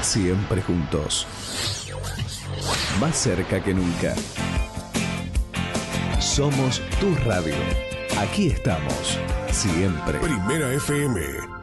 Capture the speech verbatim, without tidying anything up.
Siempre juntos. Más cerca que nunca. Somos tu radio. Aquí estamos. Siempre. Primera F M.